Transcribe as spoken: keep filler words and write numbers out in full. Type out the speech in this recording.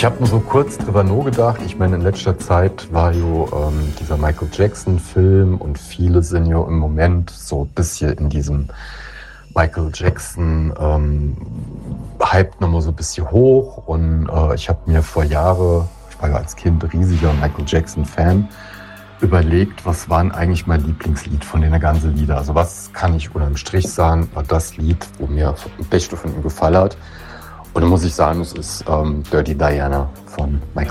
Ich habe nur so kurz drüber nur gedacht. Ich meine, in letzter Zeit war jo ähm, dieser Michael Jackson-Film und viele sind ja im Moment so ein bisschen in diesem Michael Jackson ähm, Hype nochmal so ein bisschen hoch. Und äh, ich habe mir vor Jahren, ich war ja als Kind riesiger Michael Jackson-Fan, überlegt, was waren eigentlich mein Lieblingslied von den ganzen Lieder. Also was kann ich unterm Strich sagen, war das Lied, wo mir am besten von ihm gefallen hat. Und dann muss ich sagen, es ist ähm, Dirty Diana von Michael